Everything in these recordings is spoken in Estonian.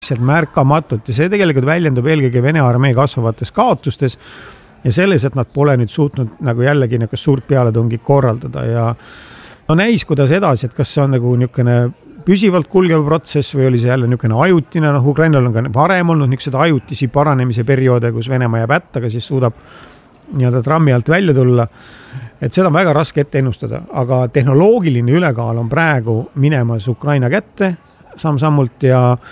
sealt märkamatult ja see tegelikult väljendub eelkõige Vene armee kasvavates kaotustes ja selles, et nad pole nüüd suutnud nagu jällegi nagu suurt pealetungi korraldada ja no näis, kuidas edasi, et kas see on nagu niisugune püsivalt kulgev protsess või oli see jälle niisugune ajutine, noh Ukrainal on ka varem olnud niisugused ajutisi paranemise perioode, kus Venemaa jääb hätta, aga siis suudab nii-öelda trammi alt välja tulla, et seda on väga raske ette ennustada, aga tehnoloogiline ülekaal on praegu minemas Ukraina kätte samm-sammult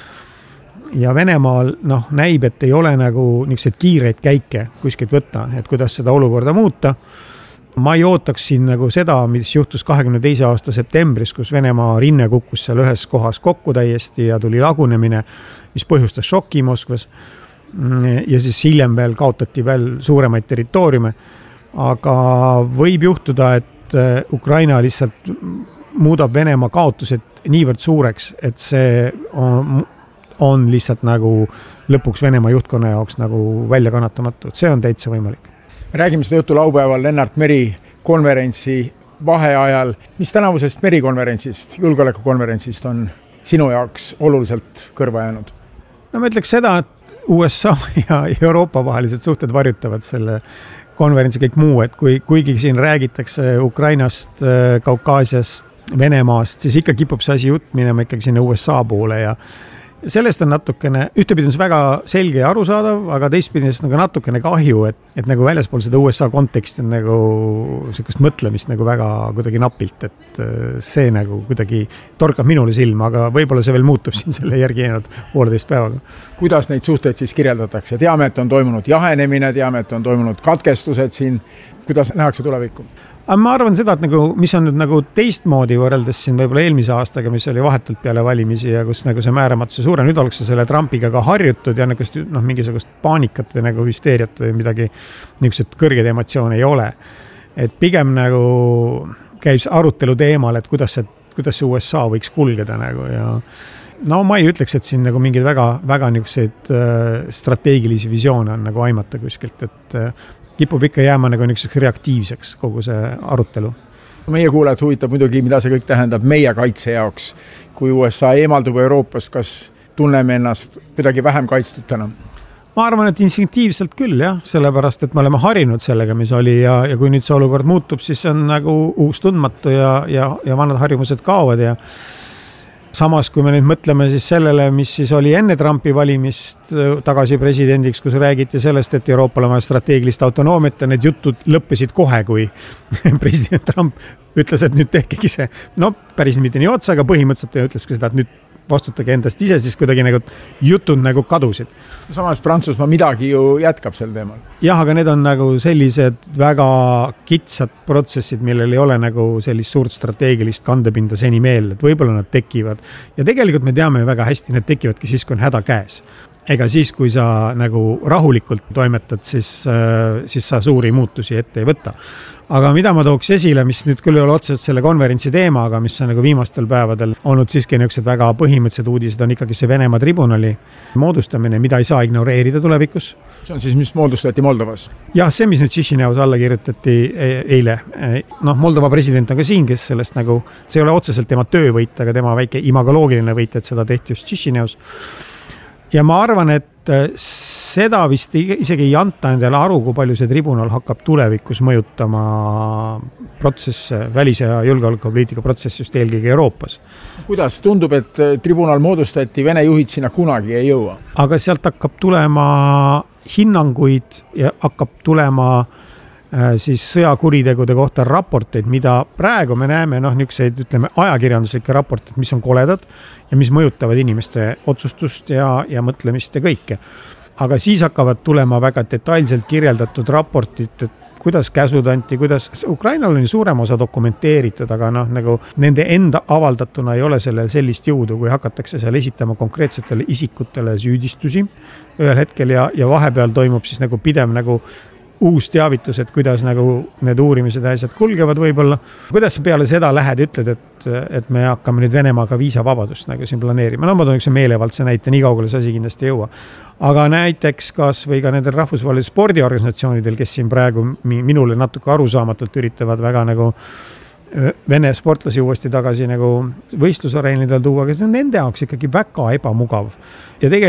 ja Venemaal näib, et ei ole nagu niisuguseid kiireid käike kuskilt võtta, et kuidas seda olukorda muuta. Ma ei ootaks siin nagu seda, mis juhtus 22. aasta septembris, kus Venemaa rinne kukkus seal ühes kohas kokku täiesti ja tuli lagunemine, mis põhjustas šoki Moskvas. Ja siis hiljem veel kaotati veel suuremaid territooriume. Aga võib juhtuda, et Ukraina lihtsalt muudab Venemaa kaotused niivõrd suureks, et see on lihtsalt nagu lõpuks Venemaa juhtkonna jaoks nagu välja kannatamatu. See on täitsa võimalik. Me räägime seda juttu laupäeval Lennart Meri konverentsi vaheajal. Mis tänavusest merikonverentsist, julgeolekukonverentsist on sinu jaoks oluliselt kõrva jäänud? No ma ütleks seda, et USA ja Euroopa vahelised suhted varjutavad selle konverentsi kõik muu, et kuigi siin räägitakse Ukrainast, Kaukaasiast, Venemaast, siis ikka kipub see asi jutt minema ikkagi sinna USA poole ja sellest on natukene, ühtepidi on see väga selge ja arusaadav, aga teistpidi on nagu natukene kahju, et nagu väljaspool seda USA konteksti on nagu sellist mõtlemist nagu väga kuidagi napilt, et see nagu kuidagi torkab minule silma, aga võib-olla see veel muutub siin selle järgi jäänud 1,5 päevaga. Kuidas neid suhteid siis kirjeldatakse? Teame, et on toimunud jahenemine, teame, et on toimunud katkestused siin. Kuidas nähakse tulevikku? Ma arvan seda, et nagu, mis on nüüd nagu teistmoodi võrreldes siin võib-olla eelmise aastaga, mis oli vahetult peale valimisi ja kus nagu see määramatuse suure, nüüd oleks selle Trumpiga ka harjutud ja nagu mingisugust paanikat või nagu hüsteeriat või midagi niisugused kõrged emotsioone ei ole. Et pigem nagu käib arutelu teemal, et kuidas see USA võiks kulgeda nagu ja no ma ei ütleks, et siin nagu mingeid väga niisuguseid strateegilisi visioone on nagu aimata kuskilt, et kipub ikka jääma nagu niisuguseks reaktiivseks kogu see arutelu. Meie kuulajad huvitab muidugi, mida see kõik tähendab meie kaitse jaoks. Kui USA eemaldub Euroopast, kas tunneme ennast kuidagi vähem kaitstud täna? Ma arvan, et instinktiivselt küll, jah, sellepärast, et me oleme harinud sellega, mis oli ja kui nüüd see olukord muutub, siis on nagu uus tundmatu ja vanad harjumused kaovad ja samas, kui me nüüd mõtleme siis sellele, mis siis oli enne Trumpi valimist tagasi presidendiks, kus räägiti sellest, et Euroopal on strateegilist autonoomiat ja need jutud lõppesid kohe, kui president Trump ütles, et nüüd tehkegi see. No päris mitte nii otsa, aga põhimõtteliselt ütles ka seda, et nüüd vastutage endast ise, siis kuidagi nagu jutud nagu kadusid. Samas Prantsusmaa midagi ju jätkab sel teemal. Jah, aga need on nagu sellised väga kitsad protsessid, millel ei ole nagu sellist suurt strateegilist kandepinda seni meel, et võib-olla nad tekivad. Ja tegelikult me teame väga hästi, need tekivadki siis, kui on häda käes. Ega siis, kui sa nagu rahulikult toimetad, siis sa suuri muutusi ette ei võta. Aga mida ma tooks esile, mis nüüd küll ei ole otseselt selle konverentsi teema, aga mis on nagu viimastel päevadel olnud siiski niisugused väga põhimõttelised uudised, on ikkagi see Venemaa tribunali moodustamine, mida ei saa ignoreerida tulevikus. See on siis, mis moodustati Moldovas? Jah, see, mis nüüd Chišineus alla kirjutati eile. Moldova president on ka siin, kes sellest nagu, see ei ole otseselt tema töövõit, aga tema väike imagoloogiline võit, et seda tehti just Chišineus. Ja ma arvan, et seda vist isegi ei anta endale aru, kui palju see tribunal hakkab tulevikus mõjutama protsesse, välis- ja julgeolekupoliitika protsess just eelkõige Euroopas. Kuidas tundub, et tribunal moodustati, Vene juhid sinna kunagi ei jõua? Aga sealt hakkab tulema hinnanguid ja hakkab tulema siis sõjakuritegude kohta raporteid, mida praegu me näeme niisuguseid, ütleme, ajakirjanduslikke raporteid, mis on koledad ja mis mõjutavad inimeste otsustust ja mõtlemist ja kõike. Aga siis hakkavad tulema väga detailselt kirjeldatud raportid, et kuidas käsud anti, kuidas Ukrainal on suurem osa dokumenteeritud, aga nagu nende enda avaldatuna ei ole sellel sellist jõudu, kui hakatakse seal esitama konkreetsetele isikutele süüdistusi ühel hetkel ja vahepeal toimub siis nagu pidev nagu uus teavitus, et kuidas nagu need uurimised ja asjad kulgevad võib-olla. Kuidas sa peale seda lähed, ütled, et me hakkame nüüd Venemaaga viisavabadust nagu siin planeerima. No ma toon üks meelevaldse näite, nii kaugele see asi kindlasti ei jõua. Aga näiteks kas või ka nendel rahvusvahelisel spordiorganisatsioonidel, kes siin praegu minule natuke arusaamatult üritavad väga nagu Vene sportlasi uuesti tagasi nagu võistlusareenidel tuua, aga see on nende jaoks ikkagi väga ebamugav. Ja tegelikult